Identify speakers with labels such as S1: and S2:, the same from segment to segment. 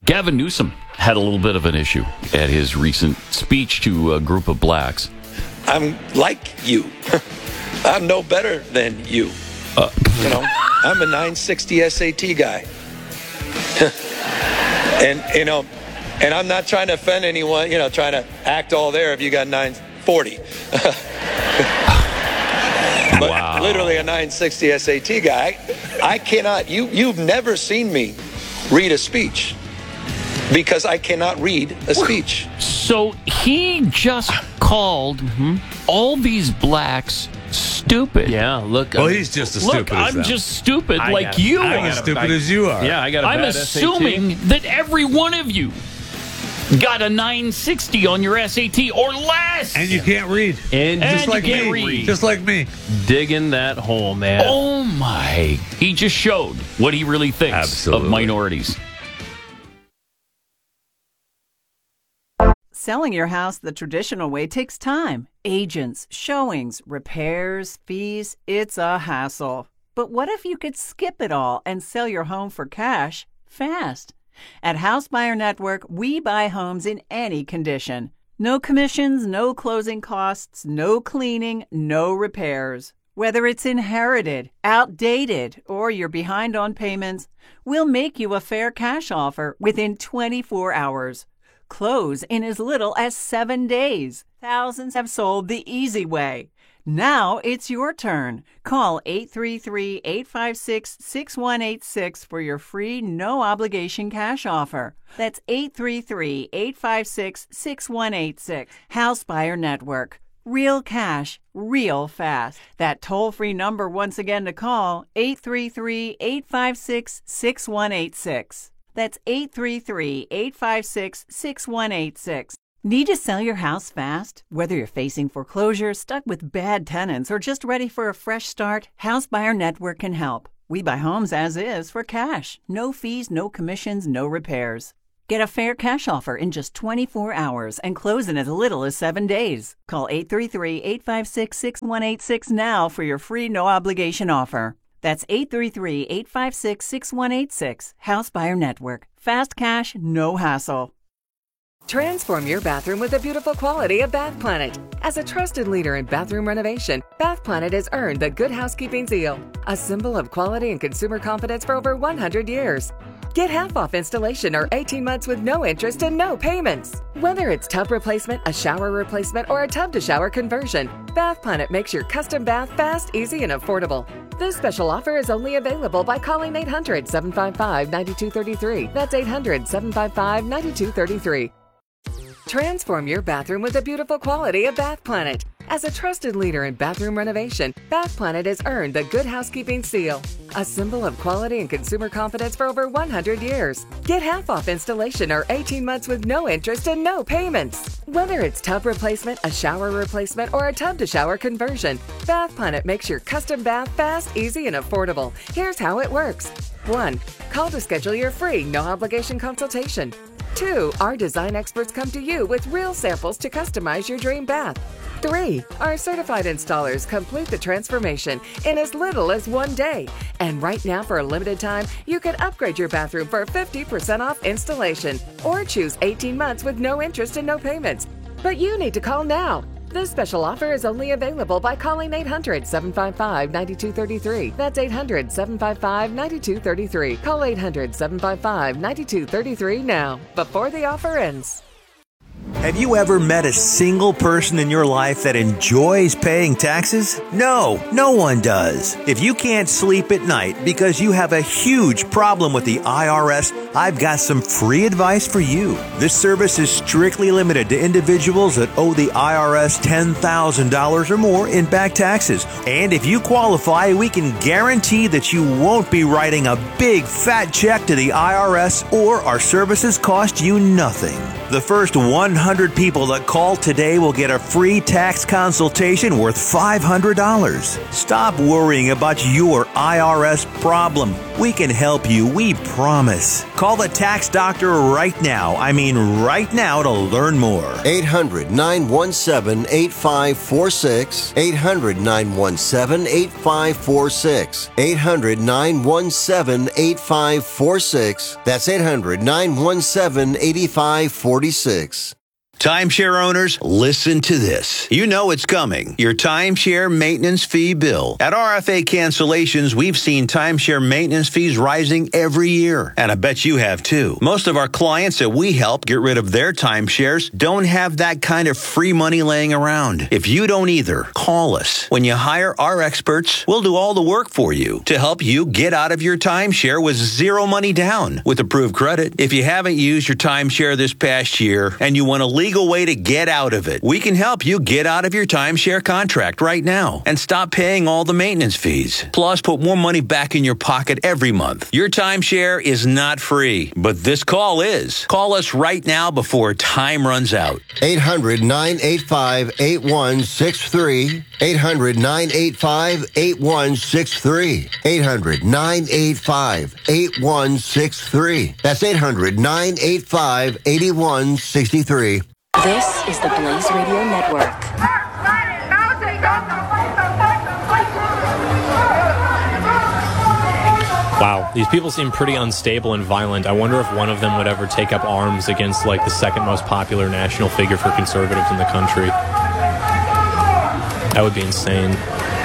S1: Gavin Newsom had a little bit of an issue at his recent speech to a group of blacks.
S2: I'm like you. I'm no better than you. I'm a 960 SAT guy. And I'm not trying to offend anyone, trying to act all there if you got 940. But
S1: Wow.
S2: Literally a 960 SAT guy. I cannot, you've never seen me read a speech because I cannot read a speech.
S1: So he just called all these blacks stupid.
S3: Yeah, look.
S4: Well, he's just as stupid as
S1: I'm
S4: them.
S1: just stupid
S3: I
S1: like
S3: got-
S1: you
S4: I'm
S1: are.
S4: as stupid as you are.
S3: Yeah, I got a
S1: I'm
S3: bad
S1: assuming that every one of you got a 960 on your SAT or less.
S4: And you can't read.
S3: And
S4: Just
S1: you
S4: like
S1: can't
S4: me.
S1: read.
S4: Just like me.
S3: digging that hole, man.
S1: Oh my. He just showed what he really thinks
S4: Absolutely.
S1: of minorities.
S5: Selling your house the traditional way takes time. Agents, showings, repairs, fees. It's a hassle. But what if you could skip it all and sell your home for cash fast? At House Buyer Network, we buy homes in any condition. No commissions, no closing costs, no cleaning, no repairs. Whether it's inherited, outdated, or you're behind on payments, we'll make you a fair cash offer within 24 hours. Close in as little as 7 days. Thousands have sold the easy way. Now it's your turn. Call 833-856-6186 for your free, no-obligation cash offer. That's 833-856-6186. House Buyer Network. Real cash, real fast. That toll-free number once again to call, 833-856-6186. That's 833-856-6186. Need to sell your house fast? Whether you're facing foreclosure, stuck with bad tenants, or just ready for a fresh start, House Buyer Network can help. We buy homes as is for cash. No fees, no commissions, no repairs. Get a fair cash offer in just 24 hours and close in as little as 7 days. Call 833-856-6186 now for your free no-obligation offer. That's 833-856-6186. House Buyer Network. Fast cash, no hassle.
S6: Transform your bathroom with the beautiful quality of Bath Planet. As a trusted leader in bathroom renovation, Bath Planet has earned the Good Housekeeping seal, a symbol of quality and consumer confidence for over 100 years. Get half off installation or 18 months with no interest and no payments. Whether it's tub replacement, a shower replacement, or a tub-to-shower conversion, Bath Planet makes your custom bath fast, easy, and affordable. This special offer is only available by calling 800-755-9233. That's 800-755-9233. Transform your bathroom with the beautiful quality of Bath Planet. As a trusted leader in bathroom renovation, Bath Planet has earned the Good Housekeeping seal, a symbol of quality and consumer confidence for over 100 years. Get half off installation or 18 months with no interest and no payments. Whether it's tub replacement, a shower replacement, or a tub-to-shower conversion, Bath Planet makes your custom bath fast, easy, and affordable. Here's how it works. 1. Call to schedule your free, no-obligation consultation. 2. Our design experts come to you with real samples to customize your dream bath. 3. Our certified installers complete the transformation in as little as 1 day. And right now, for a limited time, you can upgrade your bathroom for 50% off installation or choose 18 months with no interest and no payments. But you need to call now. This special offer is only available by calling 800-755-9233. That's 800-755-9233. Call 800-755-9233 now, before the offer ends.
S7: Have you ever met a single person in your life that enjoys paying taxes? No, no one does. If you can't sleep at night because you have a huge problem with the IRS, I've got some free advice for you. This service is strictly limited to individuals that owe the IRS $10,000 or more in back taxes. And if you qualify, we can guarantee that you won't be writing a big fat check to the IRS, or our services cost you nothing. The first 100 people that call today will get a free tax consultation worth $500. Stop worrying about your IRS problem. We can help you, we promise. Call the tax doctor right now. I mean right now to learn more.
S8: 800-917-8546. 800-917-8546. 800-917-8546. That's 800-917-8546.
S9: Timeshare owners, listen to this. You know it's coming. Your timeshare maintenance fee bill. At RFA Cancellations, we've seen timeshare maintenance fees rising every year. And I bet you have too. Most of our clients that we help get rid of their timeshares don't have that kind of free money laying around. If you don't either, call us. When you hire our experts, we'll do all the work for you to help you get out of your timeshare with zero money down with approved credit. If you haven't used your timeshare this past year and you want to legal way to get out of it, we can help you get out of your timeshare contract right now and stop paying all the maintenance fees. Plus, put more money back in your pocket every month. Your timeshare is not free, but this call is. Call us right now before time runs out.
S8: 800-985-8163. 800-985-8163. 800-985-8163. That's 800-985-8163.
S10: This is the Blaze Radio Network.
S3: Wow, these people seem pretty unstable and violent. I wonder if one of them would ever take up arms against, like, the second most popular national figure for conservatives in the country. That would be insane.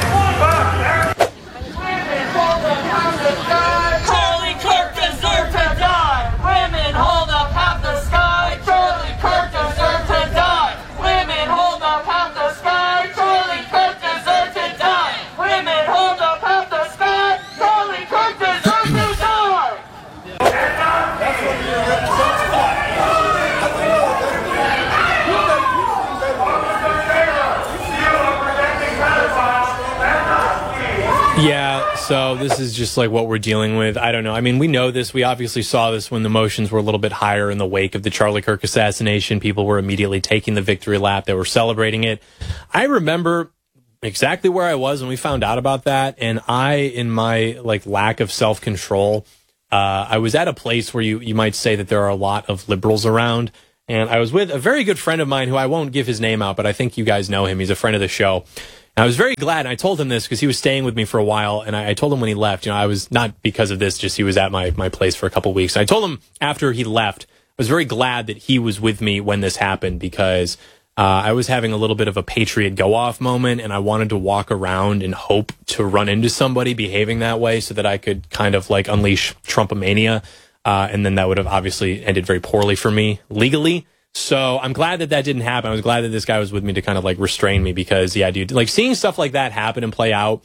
S3: Yeah, so this is just like what we're dealing with. I don't know. I mean, we know this. We obviously saw this when the emotions were a little bit higher in the wake of the Charlie Kirk assassination. People were immediately taking the victory lap. They were celebrating it. I remember exactly where I was when we found out about that. And I, in my like lack of self-control, I was at a place where you might say that there are a lot of liberals around. And I was with a very good friend of mine who I won't give his name out, but I think you guys know him. He's a friend of the show. And I was very glad, and I told him this because he was staying with me for a while, and I told him when he left, I was not because of this, just he was at my place for a couple of weeks. And I told him after he left, I was very glad that he was with me when this happened because I was having a little bit of a Patriot go-off moment, and I wanted to walk around and hope to run into somebody behaving that way so that I could kind of like unleash Trumpomania, and then that would have obviously ended very poorly for me legally. So I'm glad that that didn't happen. I was glad that this guy was with me to kind of like restrain me because, yeah, dude, like seeing stuff like that happen and play out,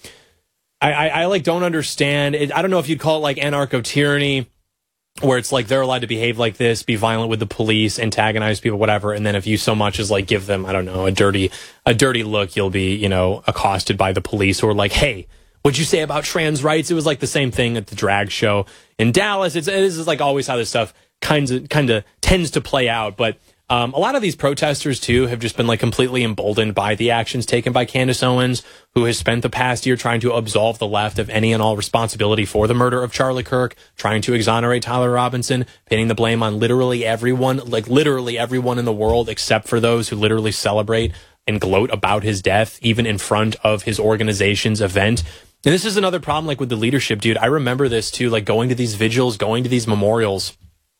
S3: I like don't understand it. I don't know if you'd call it like anarcho-tyranny, where it's like they're allowed to behave like this, be violent with the police, antagonize people, whatever. And then if you so much as like give them, I don't know, a dirty look, you'll be, accosted by the police who are like, hey, what'd you say about trans rights? It was like the same thing at the drag show in Dallas. This is like always how this stuff kind of tends to play out. But a lot of these protesters, too, have just been like completely emboldened by the actions taken by Candace Owens, who has spent the past year trying to absolve the left of any and all responsibility for the murder of Charlie Kirk, trying to exonerate Tyler Robinson, pinning the blame on literally everyone in the world, except for those who literally celebrate and gloat about his death, even in front of his organization's event. And this is another problem, like with the leadership, dude. I remember this, too, like going to these vigils, going to these memorials,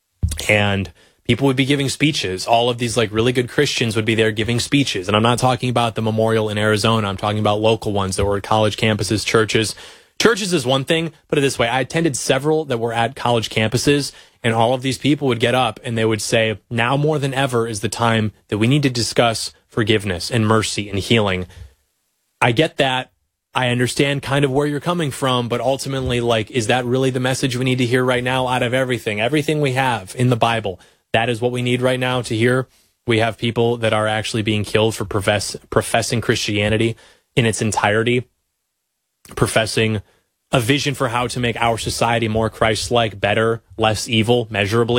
S3: and people would be giving speeches. All of these like really good Christians would be there giving speeches. And I'm not talking about the memorial in Arizona. I'm talking about local ones that were at college campuses, churches. Churches is one thing, put it this way. I attended several that were at college campuses, and all of these people would get up and they would say, now more than ever is the time that we need to discuss forgiveness and mercy and healing. I get that. I understand kind of where you're coming from, but ultimately, like, is that really the message we need to hear right now out of everything we have in the Bible? That is what we need right now to hear. We have people that are actually being killed for professing Christianity in its entirety, professing a vision for how to make our society more Christ-like, better, less evil, measurably.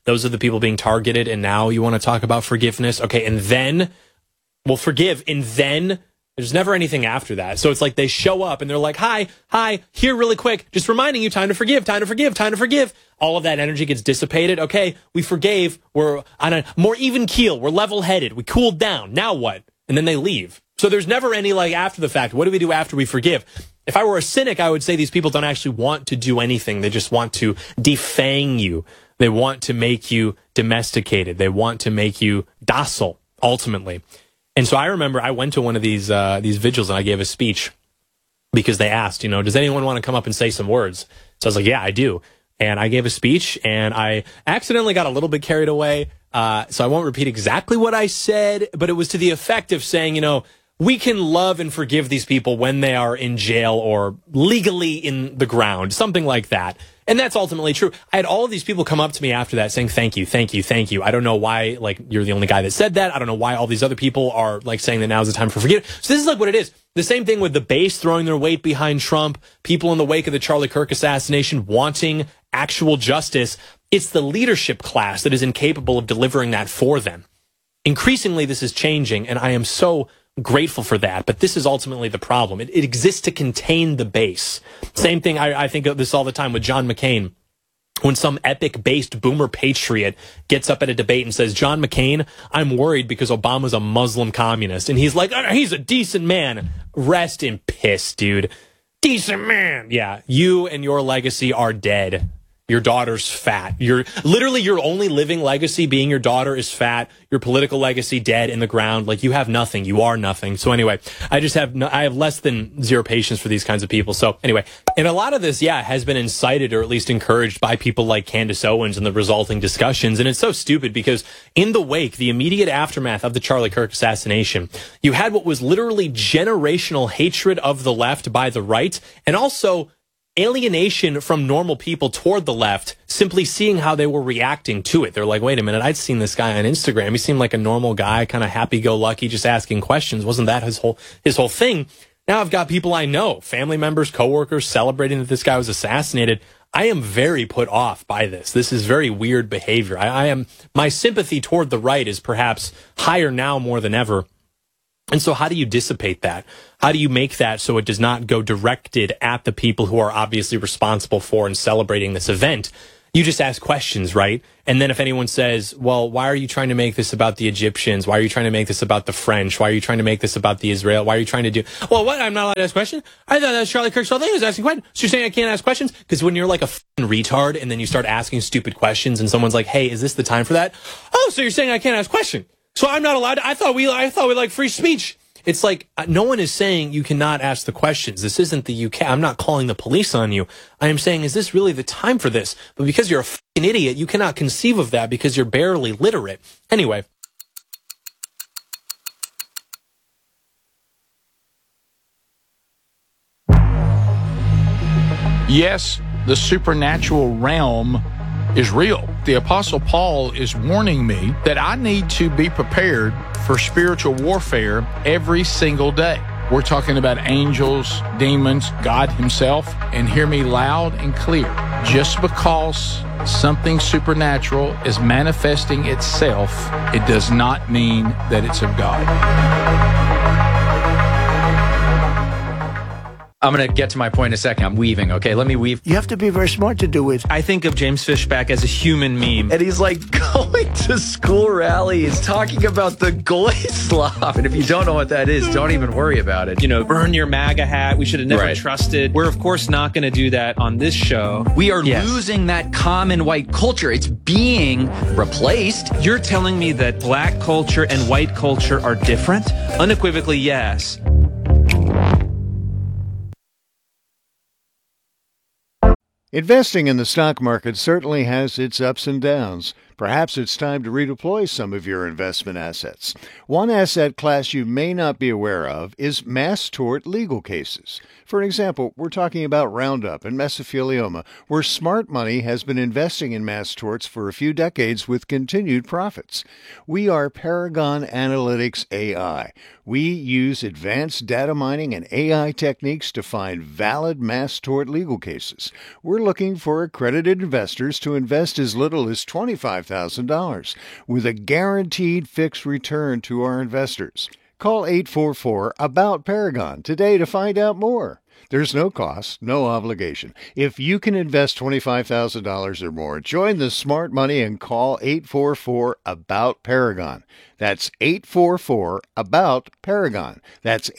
S3: Those are the people being targeted, and now you want to talk about forgiveness? Okay, and then we'll forgive, and then there's never anything after that. So it's like they show up, and they're like, hi, here really quick, just reminding you, time to forgive, time to forgive, time to forgive. All of that energy gets dissipated. Okay, we forgave, we're on a more even keel, we're level-headed, we cooled down, now what? And then they leave. So there's never any, like, after the fact, what do we do after we forgive? If I were a cynic, I would say these people don't actually want to do anything. They just want to defang you. They want to make you domesticated. They want to make you docile, ultimately. And so I remember I went to one of these vigils and I gave a speech because they asked, does anyone want to come up and say some words? So I was like, yeah, I do. And I gave a speech and I accidentally got a little bit carried away. So I won't repeat exactly what I said, but it was to the effect of saying, we can love and forgive these people when they are in jail or legally in the ground, something like that. And that's ultimately true. I had all of these people come up to me after that saying, thank you, thank you, thank you. I don't know why, you're the only guy that said that. I don't know why all these other people are, saying that now's the time for forgiveness. So this is what it is. The same thing with the base throwing their weight behind Trump, people in the wake of the Charlie Kirk assassination wanting actual justice. It's the leadership class that is incapable of delivering that for them. Increasingly, this is changing, and I am so grateful for that, but this is ultimately the problem. It exists to contain the base. Same thing, I think of this all the time with John McCain. When some epic-based boomer patriot gets up at a debate and says, John McCain, I'm worried because Obama's a Muslim communist. And he's like, he's a decent man. Rest in piss, dude. Decent man. Yeah, you and your legacy are dead. Your daughter's fat. Your only living legacy being your daughter is fat. Your political legacy dead in the ground. You have nothing. You are nothing. So anyway, I have less than zero patience for these kinds of people. So anyway, and a lot of this, has been incited or at least encouraged by people like Candace Owens and the resulting discussions. And it's so stupid because in the wake, the immediate aftermath of the Charlie Kirk assassination, you had what was literally generational hatred of the left by the right, and also alienation from normal people toward the left, simply seeing how they were reacting to it. They're like, wait a minute, I'd seen this guy on Instagram. He seemed like a normal guy, kind of happy-go-lucky, just asking questions. Wasn't that his whole thing? Now I've got people I know, family members, coworkers, celebrating that this guy was assassinated. I am very put off by this. This is very weird behavior. My sympathy toward the right is perhaps higher now more than ever. And so how do you dissipate that? How do you make that so it does not go directed at the people who are obviously responsible for and celebrating this event? You just ask questions, right? And then if anyone says, well, why are you trying to make this about the Egyptians? Why are you trying to make this about the French? Why are you trying to make this about the Israel? Why are you trying to do, well, what? I'm not allowed to ask questions? I thought that was Charlie Kirk's whole thing. He was asking questions. So you're saying I can't ask questions? Because when you're like a retard and then you start asking stupid questions and someone's like, hey, is this the time for that? Oh, so you're saying I can't ask questions? So I'm not allowed to, I thought we like free speech. It's like, no one is saying you cannot ask the questions. This isn't the UK. I'm not calling the police on you. I am saying, is this really the time for this? But because you're a fucking idiot, you cannot conceive of that because you're barely literate. Anyway.
S11: Yes, the supernatural realm is real. The Apostle Paul is warning me that I need to be prepared for spiritual warfare every single day. We're talking about angels, demons, God himself, and hear me loud and clear. Just because something supernatural is manifesting itself, it does not mean that it's of God.
S12: I'm going to get to my point in a second. I'm weaving, okay? Let me weave.
S13: You have to be very smart to do it.
S14: I think of James Fishback as a human meme.
S12: And he's like going to school rallies, talking about the Goy Slav. And if you don't know what that is, don't even worry about it.
S14: Burn your MAGA hat. We should have never trusted. We're, of course, not going to do that on this show.
S12: We are losing that common white culture. It's being replaced.
S14: You're telling me that black culture and white culture are different? Unequivocally, yes.
S15: Investing in the stock market certainly has its ups and downs. Perhaps it's time to redeploy some of your investment assets. One asset class you may not be aware of is mass tort legal cases. For example, we're talking about Roundup and mesothelioma, where smart money has been investing in mass torts for a few decades with continued profits. We are Paragon Analytics AI. We use advanced data mining and AI techniques to find valid mass tort legal cases. We're looking for accredited investors to invest as little as $25,000 $25,000 with a guaranteed fixed return to our investors. Call 844-ABOUT-PARAGON today to find out more. There's no cost, no obligation. If you can invest $25,000 or more, join the smart money and call 844-ABOUT-PARAGON. That's 844-ABOUT-PARAGON. That's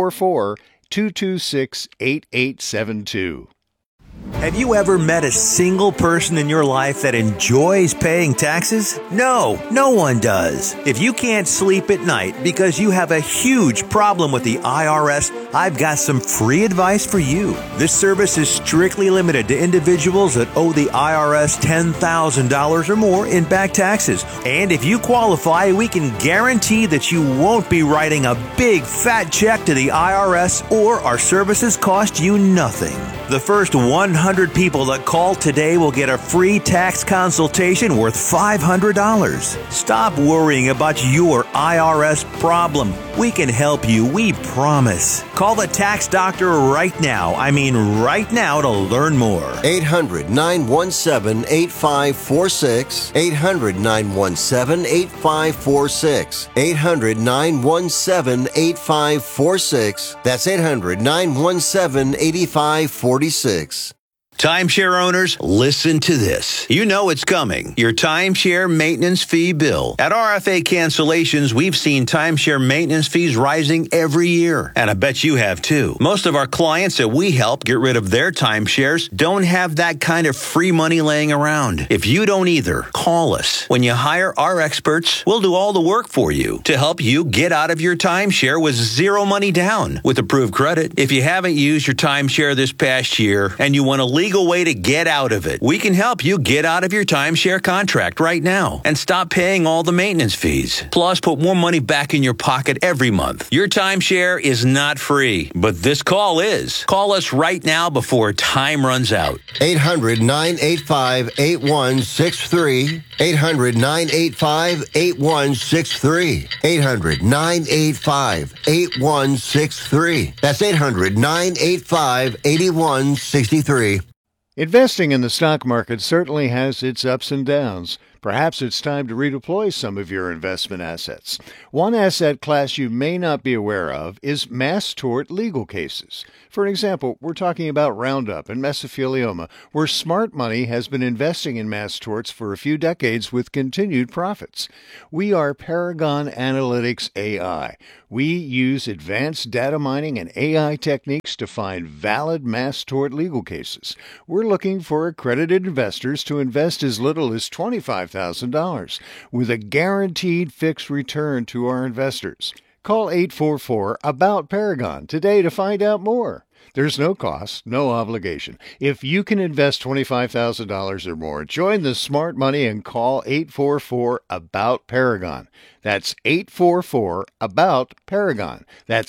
S15: 844-226-8872.
S7: Have you ever met a single person in your life that enjoys paying taxes? No, no one does. If you can't sleep at night because you have a huge problem with the IRS, I've got some free advice for you. This service is strictly limited to individuals that owe the IRS $10,000 or more in back taxes. And if you qualify, we can guarantee that you won't be writing a big fat check to the IRS, or our services cost you nothing. The first 100 people that call today will get a free tax consultation worth $500. Stop worrying about your IRS problem. We can help you, we promise. Call the tax doctor right now. I mean right now, to learn more.
S8: 800-917-8546. 800-917-8546. 800-917-8546. That's 800-917-8546.
S9: Timeshare owners, listen to this. You know it's coming. Your timeshare maintenance fee bill. At RFA Cancellations, we've seen timeshare maintenance fees rising every year. And I bet you have too. Most of our clients that we help get rid of their timeshares don't have that kind of free money laying around. If you don't either, call us. When you hire our experts, we'll do all the work for you to help you get out of your timeshare with zero money down with approved credit. If you haven't used your timeshare this past year and you want to legal way to get out of it, we can help you get out of your timeshare contract right now and stop paying all the maintenance fees. Plus, put more money back in your pocket every month. Your timeshare is not free, but this call is. Call us right now before time runs out.
S8: 800-985-8163. 800-985-8163. 800-985-8163. That's 800-985-8163.
S15: Investing in the stock market certainly has its ups and downs. Perhaps it's time to redeploy some of your investment assets. One asset class you may not be aware of is mass tort legal cases. For example, we're talking about Roundup and mesothelioma, where smart money has been investing in mass torts for a few decades with continued profits. We are Paragon Analytics AI. We use advanced data mining and AI techniques to find valid mass tort legal cases. We're looking for accredited investors to invest as little as $25,000 with a guaranteed fixed return to our investors. Call 844-ABOUT-PARAGON today to find out more. There's no cost, no obligation. If you can invest $25,000 or more, join the smart money and call 844-ABOUT-PARAGON. That's 844-ABOUT-PARAGON. That's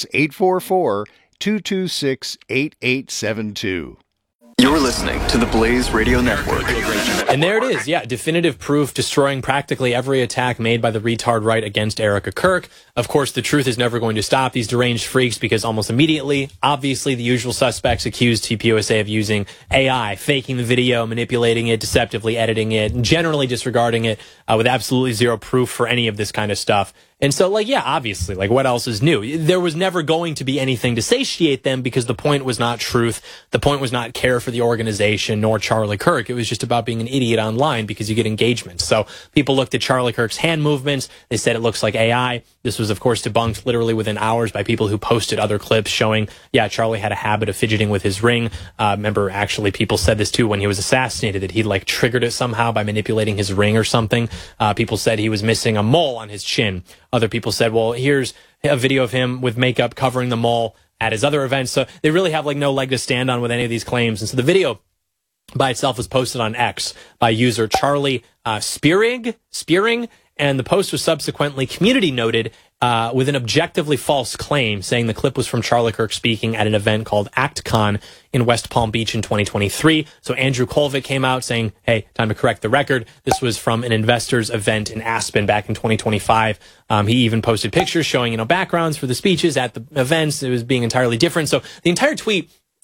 S15: 844-226-8872.
S16: You're listening to the Blaze Radio Network.
S3: And there it is. Yeah, definitive proof destroying practically every attack made by the retard right against Erica Kirk. Of course, the truth is never going to stop these deranged freaks because almost immediately, obviously, the usual suspects accused TPUSA of using AI, faking the video, manipulating it, deceptively editing it, and generally disregarding it with absolutely zero proof for any of this kind of stuff. And so, like, yeah, obviously, like, what else is new? There was never going to be anything to satiate them because the point was not truth. The point was not care for the organization nor Charlie Kirk. It was just about being an idiot online because you get engagement. So people looked at Charlie Kirk's hand movements. They said it looks like AI. This was, of course, debunked literally within hours by people who posted other clips showing, yeah, Charlie had a habit of fidgeting with his ring. Remember, actually, people said this too when he was assassinated, that he, like, triggered it somehow by manipulating his ring or something. People said he was missing a mole on his chin. Other people said, well, here's a video of him with makeup covering the mole at his other events. So they really have, like, no leg to stand on with any of these claims. And so the video by itself was posted on X by user Charlie Spearing, and the post was subsequently community noted with an objectively false claim, saying the clip was from Charlie Kirk speaking at an event called ActCon in West Palm Beach in 2023. So Andrew Colvin came out saying, hey, time to correct the record. This was from an investors event in Aspen back in 2025. He even posted pictures showing, backgrounds for the speeches at the events. It was being entirely different. So the entire tweet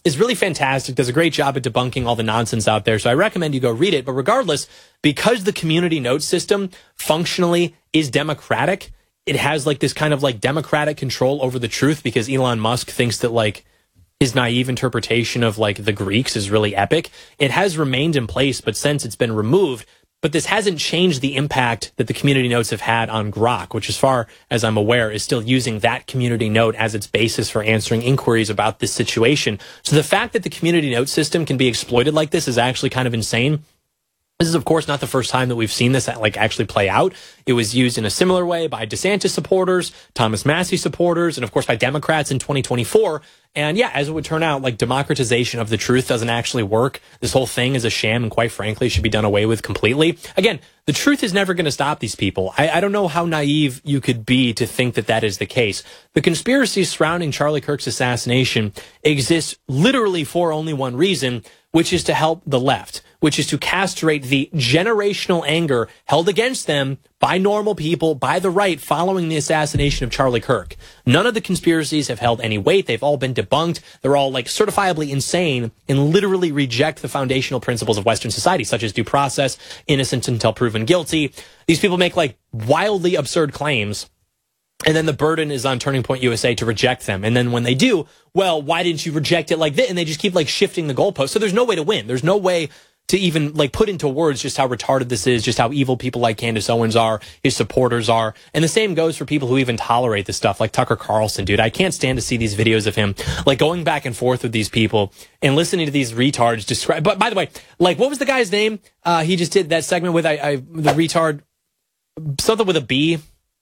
S3: is really fantastic, does a great job at debunking all the nonsense out there. So I recommend you go read it. But regardless, because the community note system functionally is democratic, it has like this kind of like democratic control over the truth, because Elon Musk thinks that like his naive interpretation of like the Greeks is really epic. It has remained in place, but since it's been removed, but this hasn't changed the impact that the community notes have had on Grok, which as far as I'm aware is still using that community note as its basis for answering inquiries about this situation. So the fact that the community note system can be exploited like this is actually kind of insane. This is, of course, not the first time that we've seen this like actually play out. It was used in a similar way by DeSantis supporters, Thomas Massie supporters, and of course by Democrats in 2024. And yeah, as it would turn out, like democratization of the truth doesn't actually work. This whole thing is a sham, and quite frankly, should be done away with completely. Again, the truth is never going to stop these people. I don't know how naive you could be to think that that is the case. The conspiracy surrounding Charlie Kirk's assassination exists literally for only one reason, which is to help the left, which is to castrate the generational anger held against them by normal people, by the right, following the assassination of Charlie Kirk. None of the conspiracies have held any weight. They've all been debunked. They're all like certifiably insane and literally reject the foundational principles of Western society, such as due process, innocent until proven guilty. These people make like wildly absurd claims, and then the burden is on Turning Point USA to reject them. And then when they do, well, why didn't you reject it like this? And they just keep like shifting the goalposts. So there's no way to win. There's no way to even like put into words just how retarded this is, just how evil people like Candace Owens are, his supporters are. And the same goes for people who even tolerate this stuff, like Tucker Carlson, dude. I can't stand to see these videos of him like going back and forth with these people and listening to these retards describe. But by the way, like what was the guy's name? He just did that segment with the retard, something with a B.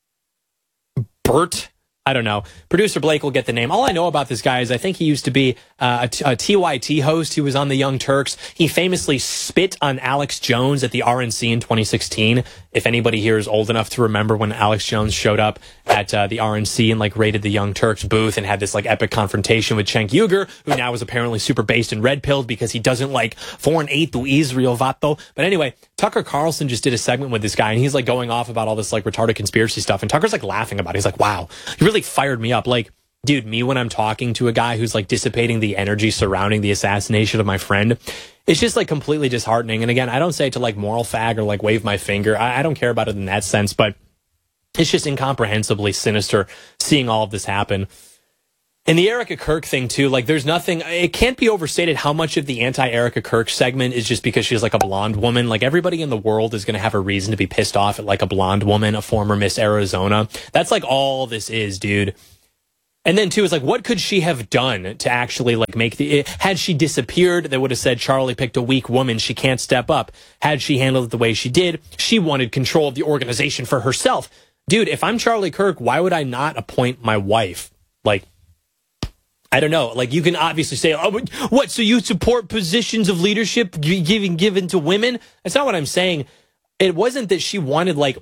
S3: Bert? I don't know. Producer Blake will get the name. All I know about this guy is I think he used to be a TYT host. He was on the Young Turks. He famously spit on Alex Jones at the RNC in 2016. If anybody here is old enough to remember when Alex Jones showed up at the RNC and like raided the Young Turks booth and had this like epic confrontation with Cenk Uygur, who now is apparently super based and red-pilled because he doesn't like foreign aid to Israel, vato. But anyway, Tucker Carlson just did a segment with this guy, and he's like going off about all this like retarded conspiracy stuff, and Tucker's like laughing about it. He's like, wow, he really fired me up. Like, dude, me when I'm talking to a guy who's like dissipating the energy surrounding the assassination of my friend, it's just like completely disheartening. And again, I don't say it to like moral fag or like wave my finger. I don't care about it in that sense, but it's just incomprehensibly sinister seeing all of this happen. And the Erica Kirk thing too, like there's nothing, it can't be overstated how much of the anti-Erica Kirk segment is just because she's like a blonde woman. Like everybody in the world is going to have a reason to be pissed off at like a blonde woman, a former Miss Arizona. That's like all this is, dude. And then too, is like, what could she have done to actually like make had she disappeared, they would have said Charlie picked a weak woman. She can't step up. Had she handled it the way she did, she wanted control of the organization for herself. Dude, if I'm Charlie Kirk, why would I not appoint my wife? Like, I don't know. Like, you can obviously say, oh, what? So you support positions of leadership given to women? That's not what I'm saying. It wasn't that she wanted like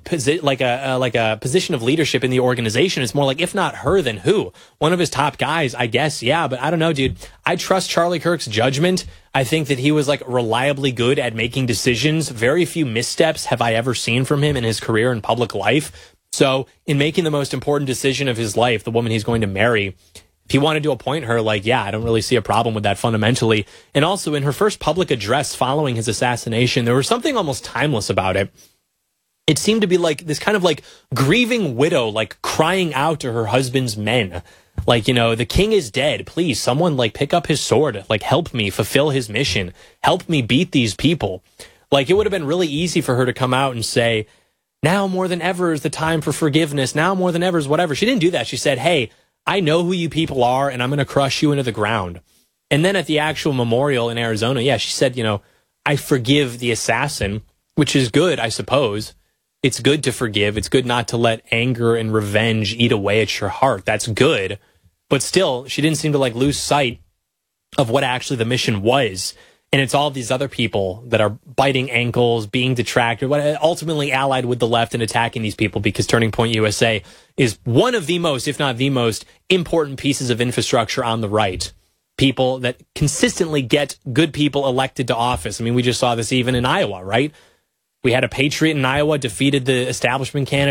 S3: a position of leadership in the organization. It's more like, if not her, then who? One of his top guys, I guess. Yeah, but I don't know, dude. I trust Charlie Kirk's judgment. I think that he was like reliably good at making decisions. Very few missteps have I ever seen from him in his career in public life. So in making the most important decision of his life, the woman he's going to marry, if he wanted to appoint her, like, yeah, I don't really see a problem with that fundamentally. And also in her first public address following his assassination, there was something almost timeless about it. It seemed to be like this kind of like grieving widow, like crying out to her husband's men. Like, you know, the king is dead. Please, someone like pick up his sword, like help me fulfill his mission. Help me beat these people. Like, it would have been really easy for her to come out and say, now more than ever is the time for forgiveness. Now more than ever is whatever. She didn't do that. She said, hey, I know who you people are, and I'm going to crush you into the ground. And then at the actual memorial in Arizona, yeah, she said, you know, I forgive the assassin, which is good, I suppose. It's good to forgive. It's good not to let anger and revenge eat away at your heart. That's good. But still, she didn't seem to like lose sight of what actually the mission was. And it's all these other people that are biting ankles, being detracted, ultimately allied with the left and attacking these people, because Turning Point USA is one of the most, if not the most, important pieces of infrastructure on the right. People that consistently get good people elected to office. I mean, we just saw this even in Iowa, right? We had a patriot in Iowa, defeated the establishment candidate.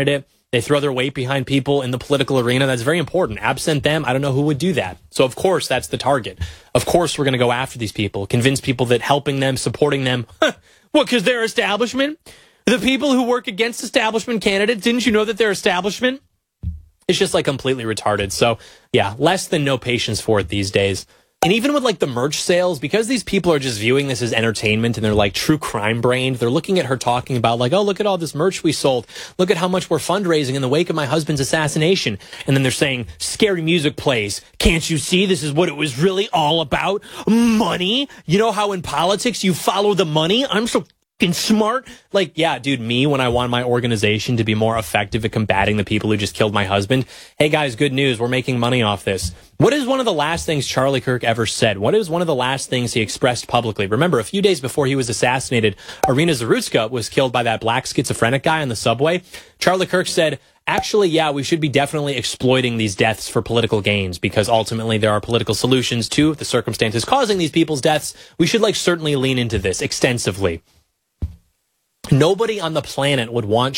S3: They throw their weight behind people in the political arena. That's very important. Absent them, I don't know who would do that. So, of course, that's the target. Of course, we're going to go after these people, convince people that helping them, supporting them, what, because they're establishment? The people who work against establishment candidates, didn't you know that they're establishment? It's just like completely retarded. So, yeah, less than no patience for it these days. And even with like the merch sales, because these people are just viewing this as entertainment and they're like true crime brained, they're looking at her talking about like, oh, look at all this merch we sold. Look at how much we're fundraising in the wake of my husband's assassination. And then they're saying scary music plays. Can't you see this is what it was really all about? Money. You know how in politics you follow the money? I'm so fucking smart. Like, yeah, dude, me, when I want my organization to be more effective at combating the people who just killed my husband. Hey guys, good news. We're making money off this. What is one of the last things Charlie Kirk ever said? What is one of the last things he expressed publicly? Remember, a few days before he was assassinated, Irina Zarutska was killed by that black schizophrenic guy on the subway. Charlie Kirk said, actually, yeah, we should be definitely exploiting these deaths for political gains because ultimately there are political solutions to the circumstances causing these people's deaths. We should certainly lean into this extensively. Nobody on the planet would want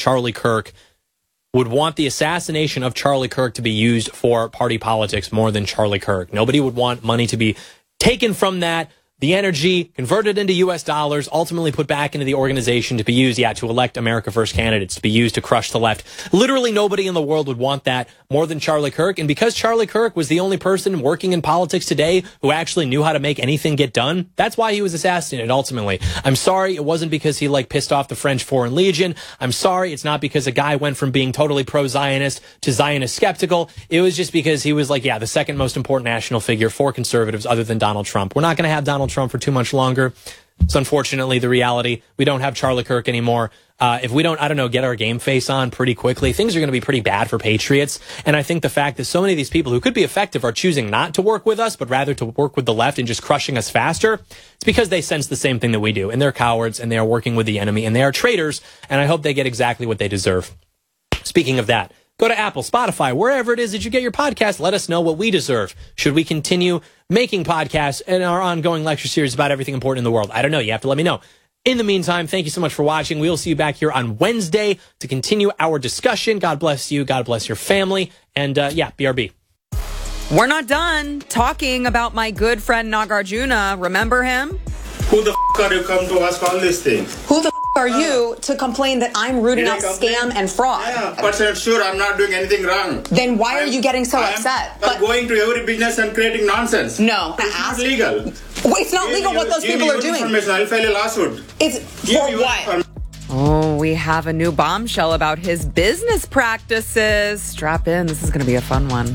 S3: the assassination of Charlie Kirk to be used for party politics more than Charlie Kirk. Nobody would want money to be taken from that, the energy converted into U.S. dollars, ultimately put back into the organization to be used, to elect America First candidates, to be used to crush the left. Literally nobody in the world would want that more than Charlie Kirk. And because Charlie Kirk was the only person working in politics today who actually knew how to make anything get done, that's why he was assassinated ultimately. I'm sorry it wasn't because he pissed off the French Foreign Legion. I'm sorry it's not because a guy went from being totally pro-Zionist to Zionist skeptical. It was just because he was the second most important national figure for conservatives other than Donald Trump. We're not going to have Donald Trump for too much longer. It's unfortunately the reality. We don't have Charlie Kirk anymore. If we don't, get our game face on pretty quickly, things are going to be pretty bad for patriots. And I think the fact that so many of these people who could be effective are choosing not to work with us, but rather to work with the left and just crushing us faster, it's because they sense the same thing that we do. And they're cowards and they are working with the enemy and they are traitors. And I hope they get exactly what they deserve. Speaking of that, go to Apple, Spotify, wherever it is that you get your podcast. Let us know what we deserve. Should we continue making podcasts in our ongoing lecture series about everything important in the world? I don't know. You have to let me know. In the meantime, thank you so much for watching. We will see you back here on Wednesday to continue our discussion. God bless you. God bless your family. And BRB.
S17: We're not done talking about my good friend Nagarjuna. Remember him?
S18: Who the are you come to ask all these things?
S17: Who the are you to complain that I'm rooting out scam and fraud?
S18: Yeah, but sure, I'm not doing anything wrong.
S17: Then why are you getting so upset?
S18: I'm going to every business and creating nonsense.
S17: No.
S18: It's not legal.
S17: It's not legal what those people are doing.
S18: I'll file a lawsuit.
S17: It's for what? Oh, we have a new bombshell about his business practices. Strap in. This is going to be a fun one.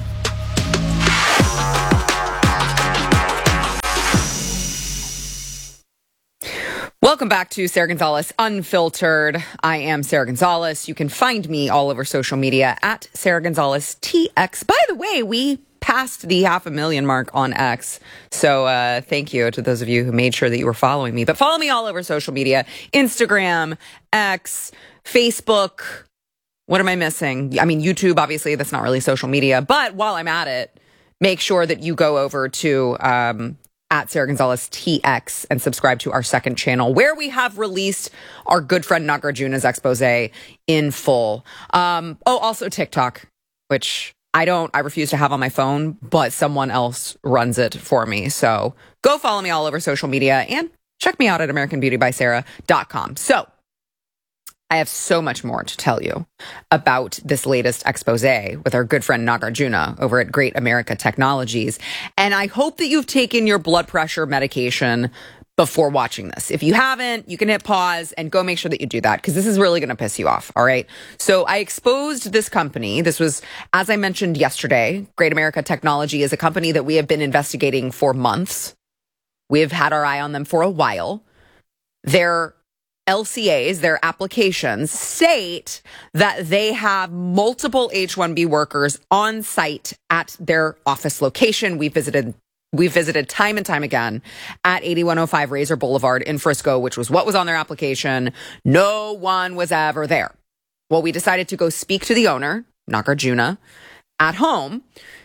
S17: Welcome back to Sarah Gonzalez Unfiltered. I am Sarah Gonzalez. You can find me all over social media at Sarah Gonzalez TX. By the way, we passed the 500,000 mark on X. So thank you to those of you who made sure that you were following me. But follow me all over social media. Instagram, X, Facebook. What am I missing? I mean, YouTube, obviously, that's not really social media. But while I'm at it, make sure that you go over to at Sarah Gonzalez TX and subscribe to our second channel where we have released our good friend Nagarjuna's expose in full. Also TikTok, which I refuse to have on my phone, but someone else runs it for me. So go follow me all over social media and check me out at AmericanBeautyBySarah.com. So I have so much more to tell you about this latest expose with our good friend Nagarjuna over at Great America Technologies. And I hope that you've taken your blood pressure medication before watching this. If you haven't, you can hit pause and go make sure that you do that because this is really going to piss you off. All right. So I exposed this company. This was, as I mentioned yesterday, Great America Technology is a company that we have been investigating for months. We have had our eye on them for a while. Their LCAs, their applications, state that they have multiple H-1B workers on site at their office location. We visited time and time again at 8105 Razor Boulevard in Frisco, which was what was on their application. No one was ever there. Well, we decided to go speak to the owner, Nagarjuna, at home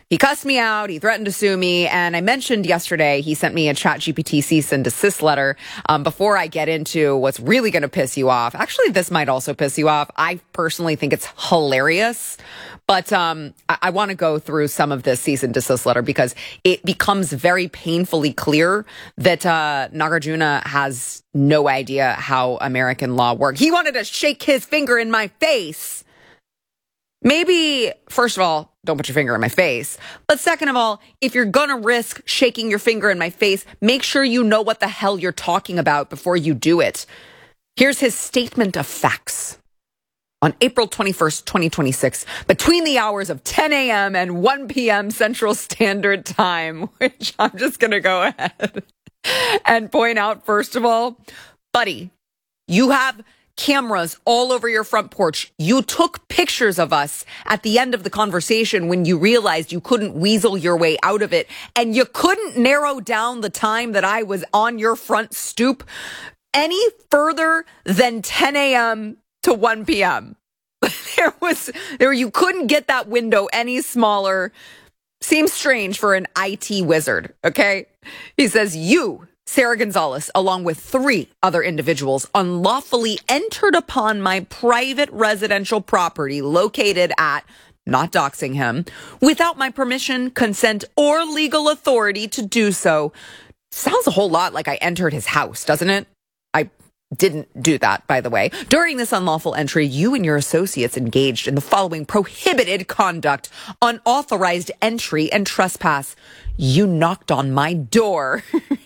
S17: He cussed me out. He threatened to sue me. And I mentioned yesterday, he sent me a ChatGPT cease and desist letter. Before I get into what's really going to piss you off, actually, this might also piss you off. I personally think it's hilarious. But I want to go through some of this cease and desist letter because it becomes very painfully clear that Nagarjuna has no idea how American law works. He wanted to shake his finger in my face. Maybe, first of all, don't put your finger in my face. But second of all, if you're going to risk shaking your finger in my face, make sure you know what the hell you're talking about before you do it. Here's his statement of facts. On April 21st, 2026, between the hours of 10 a.m. and 1 p.m. Central Standard Time, which I'm just going to go ahead and point out, first of all, buddy, you have cameras all over your front porch. You took pictures of us at the end of the conversation when you realized you couldn't weasel your way out of it, and you couldn't narrow down the time that I was on your front stoop any further than 10 a.m. to 1 p.m. You couldn't get that window any smaller. Seems strange for an IT wizard, okay? He says, you, Sarah Gonzalez, along with 3 other individuals, unlawfully entered upon my private residential property located at, not doxing him, without my permission, consent, or legal authority to do so. Sounds a whole lot like I entered his house, doesn't it? I didn't do that, by the way. During this unlawful entry, you and your associates engaged in the following prohibited conduct: unauthorized entry and trespass. You knocked on my door.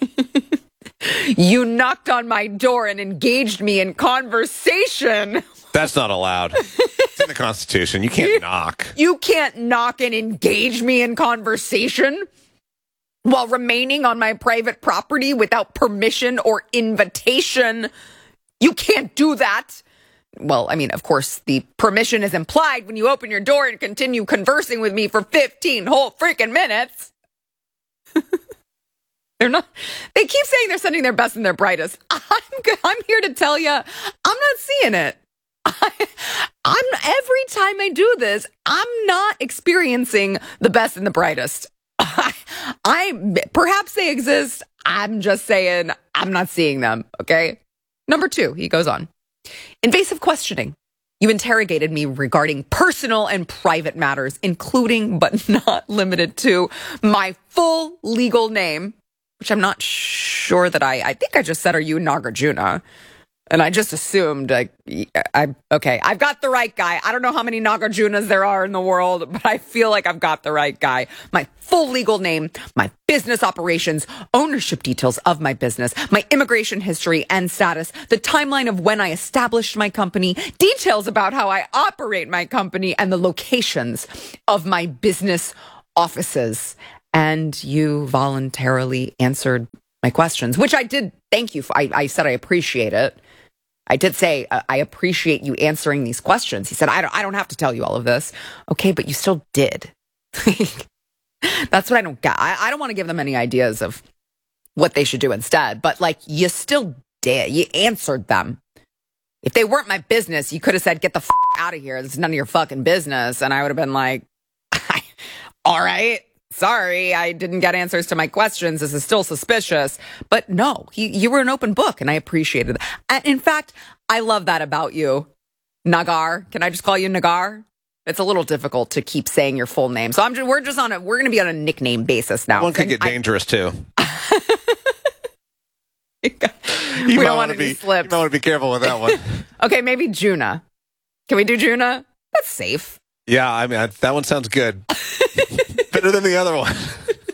S17: You knocked on my door and engaged me in conversation.
S19: That's not allowed. It's in the Constitution. You can't knock.
S17: You can't knock and engage me in conversation while remaining on my private property without permission or invitation. You can't do that. Well, I mean, of course, the permission is implied when you open your door and continue conversing with me for 15 whole freaking minutes. They keep saying they're sending their best and their brightest. I'm here to tell you, I'm not seeing it. Every time I do this, I'm not experiencing the best and the brightest. Perhaps they exist. I'm just saying I'm not seeing them. Okay. Number 2, he goes on. Invasive questioning. You interrogated me regarding personal and private matters, including but not limited to my full legal name, which I'm not sure that I think I just said, are you Nagarjuna? And I just assumed, okay, I've got the right guy. I don't know how many Nagarjunas there are in the world, but I feel like I've got the right guy. My full legal name, my business operations, ownership details of my business, my immigration history and status, the timeline of when I established my company, details about how I operate my company, and the locations of my business offices. And you voluntarily answered my questions, which I did thank you for. I said I appreciate it. I did say, I appreciate you answering these questions. He said, I don't have to tell you all of this. Okay, but you still did. That's what I don't get. I don't want to give them any ideas of what they should do instead, but you still did. You answered them. If they weren't my business, you could have said, get the out of here. This is none of your fucking business. And I would have been like, all right. Sorry, I didn't get answers to my questions. This is still suspicious. But no, you were an open book, and I appreciated that. In fact, I love that about you, Nagar. Can I just call you Nagar? It's a little difficult to keep saying your full name. So we're going to be on a nickname basis now.
S19: One could get dangerous too.
S17: We don't want to be slipped.
S19: You might want to be careful with that one.
S17: Okay, maybe Juna. Can we do Juna? That's safe.
S19: Yeah, I mean, that one sounds good. Better than the other one.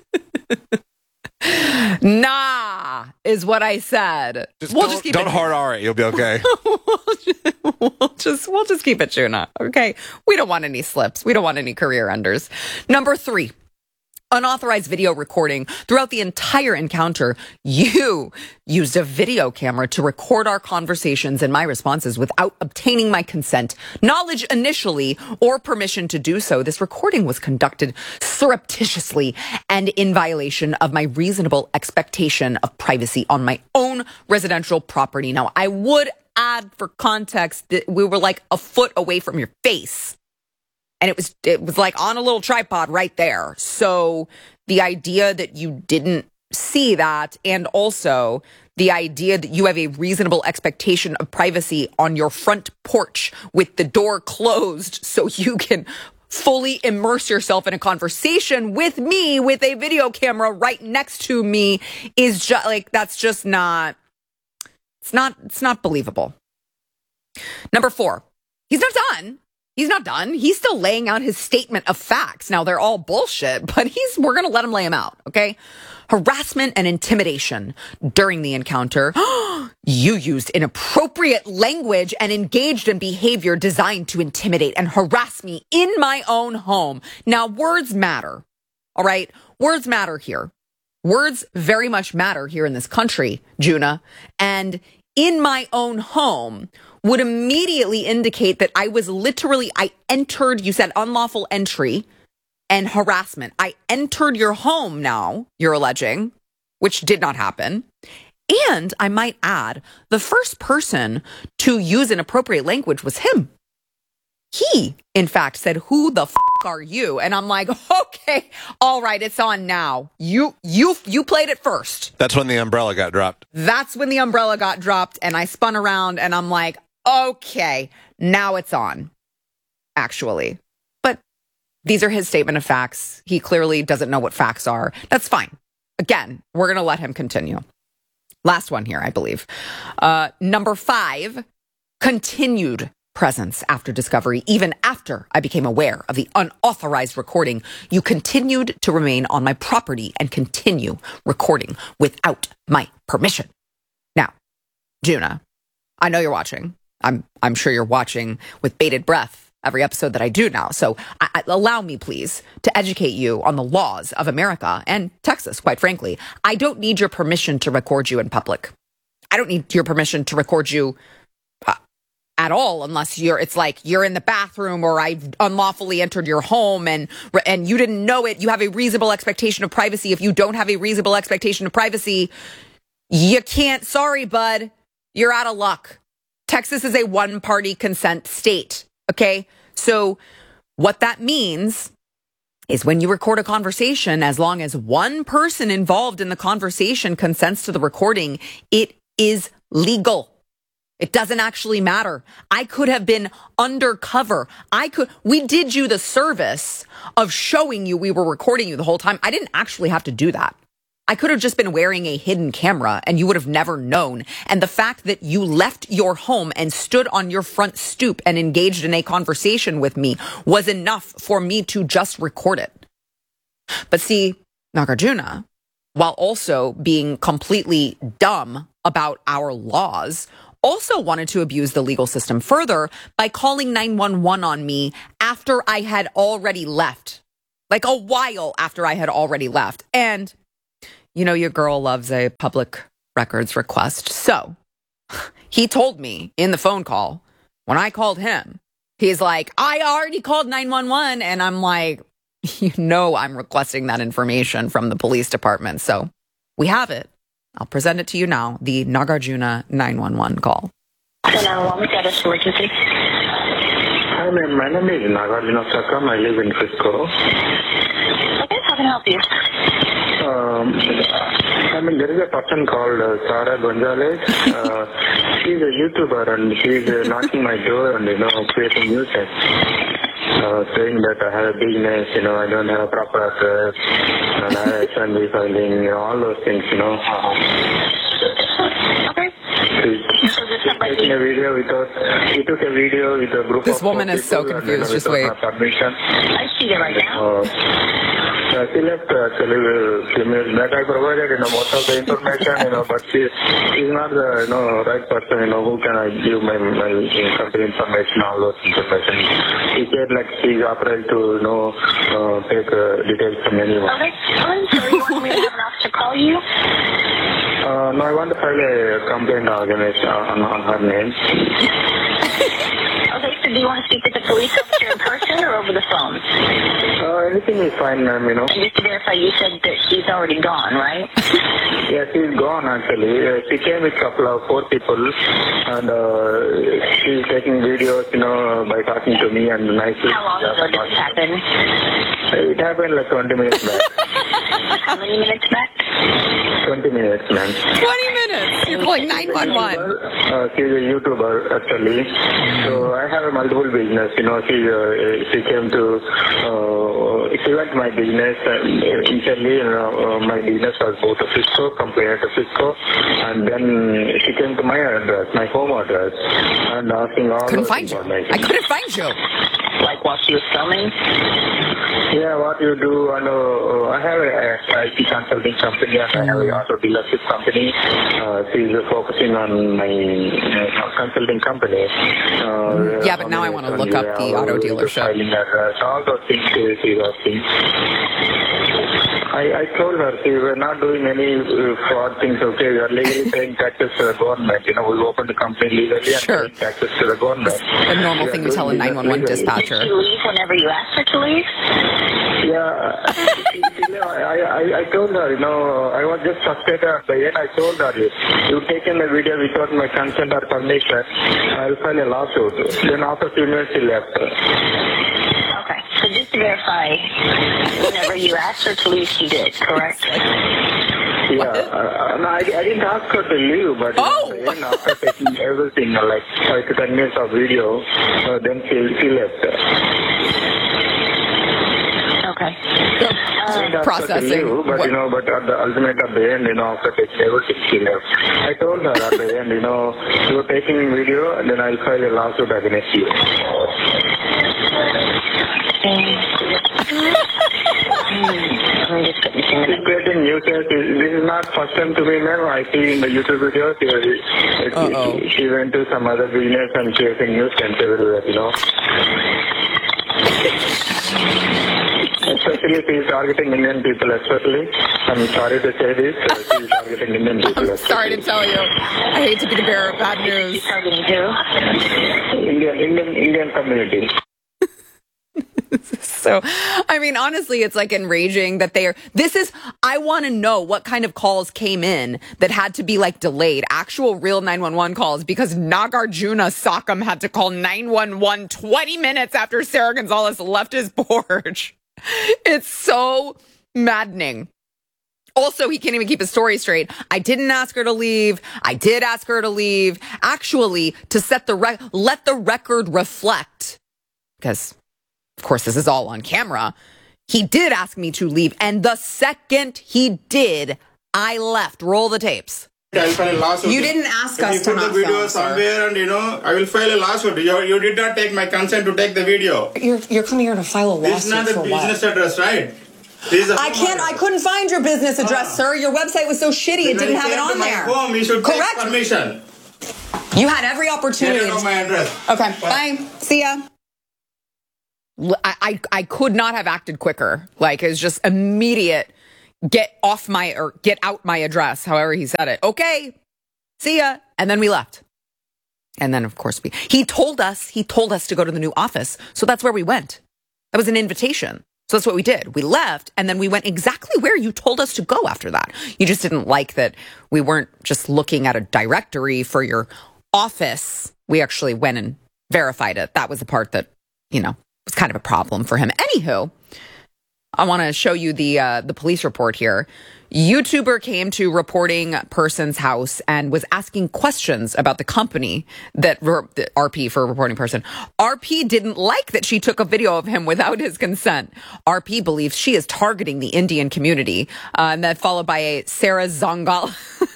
S17: Nah, is what I said.
S19: We'll just keep it. Don't hard R it. You'll be okay.
S17: We'll just keep it Juna. Okay. We don't want any slips. We don't want any career enders. Number 3. Unauthorized video recording. Throughout the entire encounter, you used a video camera to record our conversations and my responses without obtaining my consent, knowledge initially, or permission to do so. This recording was conducted surreptitiously and in violation of my reasonable expectation of privacy on my own residential property. Now, I would add for context that we were like a foot away from your face. And it was like on a little tripod right there. So the idea that you didn't see that, and also the idea that you have a reasonable expectation of privacy on your front porch with the door closed so you can fully immerse yourself in a conversation with me with a video camera right next to me is just like, that's just not, it's not believable. Number 4, he's not done. He's not done. He's still laying out his statement of facts. Now, they're all bullshit, but we're going to let him lay them out, okay? Harassment and intimidation during the encounter. You used inappropriate language and engaged in behavior designed to intimidate and harass me in my own home. Now, words matter, all right? Words matter here. Words very much matter here in this country, Juna. And in my own home would immediately indicate that I entered, you said unlawful entry and harassment. I entered your home now, you're alleging, which did not happen. And I might add, the first person to use inappropriate language was him. He, in fact, said, "Who the f*** are you?" And I'm like, okay, all right, it's on now. You played it first.
S19: That's when the umbrella got dropped.
S17: That's when the umbrella got dropped, and I spun around, and I'm like, okay, now it's on, actually. But these are his statement of facts. He clearly doesn't know what facts are. That's fine. Again, we're going to let him continue. Last one here, I believe. Number 5, continued presence after discovery. Even after I became aware of the unauthorized recording, you continued to remain on my property and continue recording without my permission. Now, Juna, I know you're watching. I'm sure you're watching with bated breath every episode that I do now. So allow me, please, to educate you on the laws of America and Texas, quite frankly. I don't need your permission to record you in public. I don't need your permission to record you at all, unless it's like you're in the bathroom or I've unlawfully entered your home and you didn't know it. You have a reasonable expectation of privacy. If you don't have a reasonable expectation of privacy, you can't. Sorry, bud. You're out of luck. Texas is a one-party consent state. Okay? So what that means is when you record a conversation, as long as one person involved in the conversation consents to the recording, it is legal. It doesn't actually matter. I could have been undercover. We did you the service of showing you we were recording you the whole time. I didn't actually have to do that. I could have just been wearing a hidden camera and you would have never known. And the fact that you left your home and stood on your front stoop and engaged in a conversation with me was enough for me to just record it. But see, Nagarjuna, while also being completely dumb about our laws, also wanted to abuse the legal system further by calling 911 on me after I had already left. Like a while after I had already left. And you know, your girl loves a public records request. So he told me in the phone call, when I called him, he's like, I already called 911. And I'm like, you know, I'm requesting that information from the police department. So we have it. I'll present it to you now, the Nagarjuna 911 call.
S20: Hello, status emergency. Hi, ma'am. My name is Nagarjuna Sakam. I live in Frisco. Okay, how can I help you? There is a person called Sara Gonzalez. She's a YouTuber and she's knocking my door and, creating music. Saying that I have a business, I don't have a proper address, and I have SNV filing, all those things, Okay. He took a video with a group
S17: This
S20: of
S17: woman is so confused. Just wait.
S20: Permission. I see it right now. She left actually few minutes back. I provided, most of the information, but she's not the, right person, who can I give my company information, all those information. She said like she's authorized to, take details from anyone. Okay. So you want me to have an officer call you? No, I want to file a complaint on her name. Okay, so do you want to speak with the police officer in person or over
S21: over the phone?
S20: Anything is fine, ma'am, you know.
S21: And just to verify, you said that she's already gone, right?
S20: Yes, she's gone, actually. She came with a couple of 4 people, and she's taking videos, you know, by talking to me and nicely.
S21: How long ago did this happen?
S20: It happened like 20 minutes back.
S21: How many minutes back?
S20: 20 minutes, ma'am.
S17: 20 minutes? You're calling 911.
S20: She's a YouTuber, actually. So I have a multiple business. You know, she came to, she went to my business. Initially, my business was both a Cisco, compared to Cisco. And then she came to my address, my home address, and asking all
S17: Couldn't find you. I couldn't find you.
S21: Like while she was filming?
S20: Yeah, what you do, and I have a IT consulting company and I have a auto dealership company. She's focusing on my consulting company.
S17: Yeah, but now I want to look up the auto dealership.
S20: All those things she's asking. I told her, see, we're not doing any fraud things, okay? We are legally paying taxes to the government. You know, we opened the company legally and paying taxes to the government.
S17: A normal thing to tell a 911 dispatcher.
S21: Did she leave whenever you asked her to leave?
S20: Yeah, I told her, you know, I was just frustrated at the end. I told her, you've taken the video without my consent or permission, I'll file a lawsuit. Then after a few minutes, she left.
S21: Okay, so just to verify, whenever you asked her to leave, she did, correct?
S20: Yeah, no, I didn't ask her to leave, but then after taking everything, like 5 to 10 minutes of video, then she
S21: Okay.
S17: Processing.
S20: But, you know, but at the end, you know, after taking everything, she left. I told her at the end, you know, you're taking video, and then I'll file a lawsuit against you. She's getting nuisance. This is not first time to me, ma'am. I see in the YouTube videos, she went to some other business and she has a nuisance everywhere, you know. Especially she is targeting Indian people, especially. I'm sorry to say this. She is targeting Indian people.
S17: I'm sorry to tell you. I hate to be the bearer of bad news.
S21: Targeting who?
S20: Indian community.
S17: So, I mean, honestly, it's like enraging that I want to know what kind of calls came in that had to be like delayed, actual real 911 calls, because Nagarjuna Sakam had to call 911 20 minutes after Sarah Gonzalez left his porch. It's so maddening. Also, he can't even keep his story straight. I didn't ask her to leave. I did ask her to leave. Actually, to let the record reflect, because of course, this is all on camera. He did ask me to leave, and the second he did, I left. Roll the tapes.
S18: I'll file a lawsuit.
S17: You didn't ask us to not
S18: put the video
S17: film,
S18: somewhere, and I will file a lawsuit. You did not take my consent to take the video.
S17: You're coming here to file a lawsuit.
S18: This is not a business address, right?
S17: I couldn't find your business address, sir. Your website was so shitty, it didn't have it on there.
S18: Home, you should take permission.
S17: You had every opportunity.
S18: Get my address.
S17: Okay, bye. See ya. I could not have acted quicker. Like, it was just immediate. Get out my address. However he said it. Okay. See ya. And then we left. And then of course he told us to go to the new office. So that's where we went. That was an invitation. So that's what we did. We left and then we went exactly where you told us to go after that. You just didn't like that we weren't just looking at a directory for your office. We actually went and verified it. That was the part that, was kind of a problem for him. Anywho, I want to show you the police report here. YouTuber came to reporting person's house and was asking questions about the company RP for reporting person. RP didn't like that she took a video of him without his consent. RP believes she is targeting the Indian community. And then followed by a Sarah Zongalis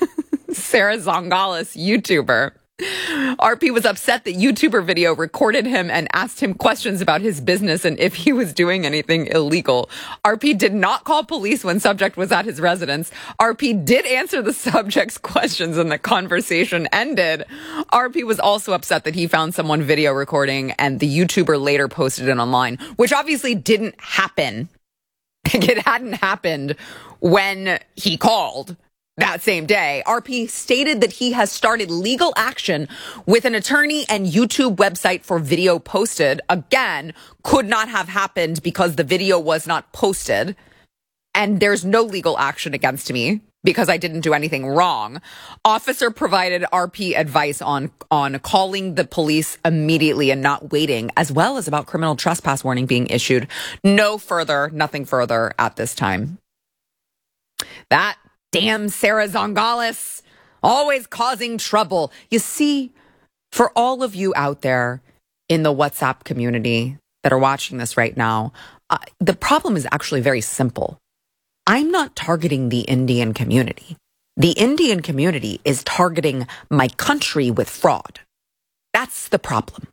S17: YouTuber. RP was upset that YouTuber video recorded him and asked him questions about his business and if he was doing anything illegal. RP did not call police when subject was at his residence. RP did answer the subject's questions and the conversation ended. RP was also upset that he found someone video recording and the YouTuber later posted it online, which obviously didn't happen. It hadn't happened when he called. that same day, RP stated that he has started legal action with an attorney and YouTube website for video posted. Again, could not have happened because the video was not posted. And there's no legal action against me because I didn't do anything wrong. Officer provided RP advice on calling the police immediately and not waiting, as well as about criminal trespass warning being issued. Nothing further at this time. That damn Sarah Zongales, always causing trouble. You see, for all of you out there in the WhatsApp community that are watching this right now, the problem is actually very simple. I'm not targeting the Indian community. The Indian community is targeting my country with fraud. That's the problem.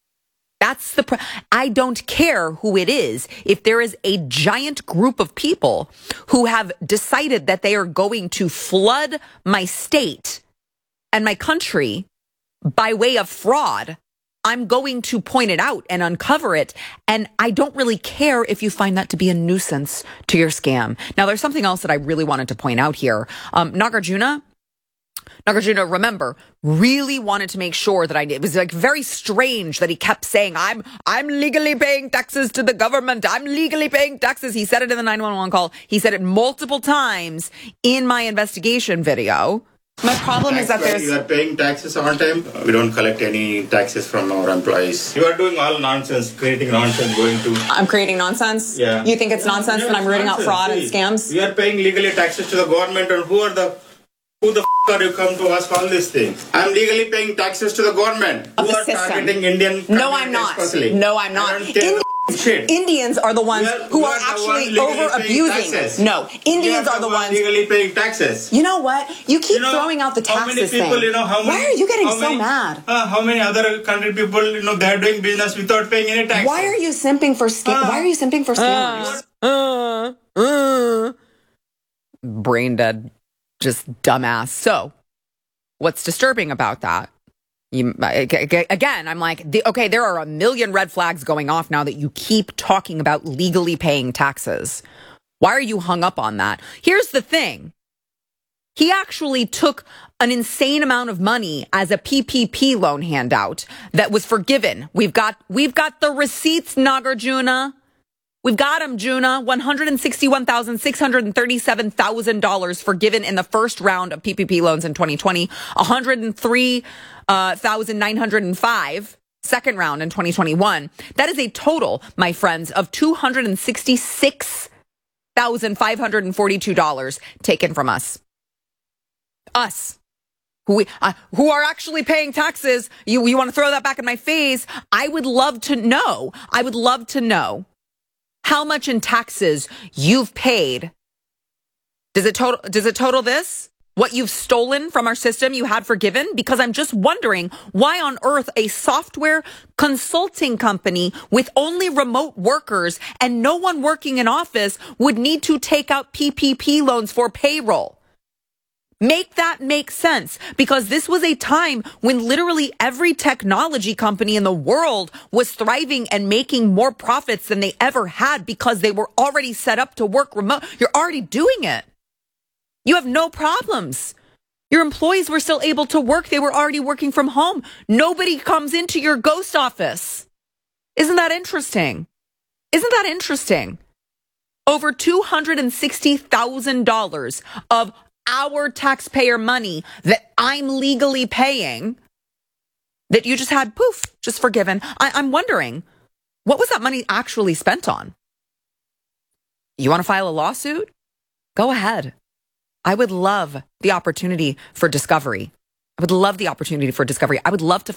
S17: I don't care who it is. If there is a giant group of people who have decided that they are going to flood my state and my country by way of fraud, I'm going to point it out and uncover it. And I don't really care if you find that to be a nuisance to your scam. Now, there's something else that I really wanted to point out here. Nagarjuna, remember, really wanted to make sure that it was like very strange that he kept saying, I'm legally paying taxes to the government. I'm legally paying taxes. He said it in the 911 call. He said it multiple times in my investigation video. My problem is that
S18: you are paying taxes on time. We don't collect any taxes from our employees. You are doing all nonsense, creating nonsense,
S17: I'm creating nonsense?
S18: Yeah.
S17: You think it's nonsense that I'm rooting out fraud and scams?
S18: You are paying legally taxes to the government, and who the are you come to ask all these things? I'm legally paying taxes to the government.
S17: Of
S18: who
S17: the
S18: are
S17: system.
S18: Targeting Indian.
S17: No, I'm not.
S18: Especially.
S17: No, I'm not. Indians are the ones who are actually over abusing. No, Indians are the ones
S18: legally paying taxes.
S17: You know what? You keep throwing out the taxes thing. Why are you getting so mad?
S18: How many other country people, they're doing business without paying any taxes?
S17: Why are you simping for Why are you simping for scammers? Brain dead, just dumbass. So, what's disturbing about that? Again, I'm like, okay, there are a million red flags going off now that you keep talking about legally paying taxes. Why are you hung up on that? Here's the thing. He actually took an insane amount of money as a PPP loan handout that was forgiven. We've got the receipts, Nagarjuna. We've got them, Juna. $161,637,000 forgiven in the first round of PPP loans in 2020. $103,905 second round in 2021. That is a total, my friends, of $266,542 taken from us. Us. Who are actually paying taxes. You want to throw that back in my face? I would love to know how much in taxes you've paid. Does it total this? What you've stolen from our system you had forgiven? Because I'm just wondering why on earth a software consulting company with only remote workers and no one working in office would need to take out PPP loans for payroll. Make that make sense, because this was a time when literally every technology company in the world was thriving and making more profits than they ever had because they were already set up to work remote. You're already doing it. You have no problems. Your employees were still able to work. They were already working from home. Nobody comes into your ghost office. Isn't that interesting? Over $260,000 of our taxpayer money that I'm legally paying that you just had, just forgiven. I'm wondering, what was that money actually spent on? You want to file a lawsuit? Go ahead. I would love the opportunity for discovery. I would love to